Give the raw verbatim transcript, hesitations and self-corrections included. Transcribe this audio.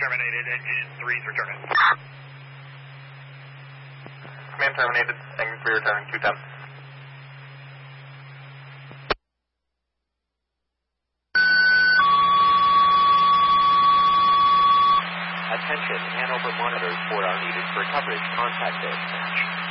terminated. Engine three's returning. Command terminated. Engine three returning. two ten. Attention, Hanover monitors for our needed for coverage. Contact dispatch.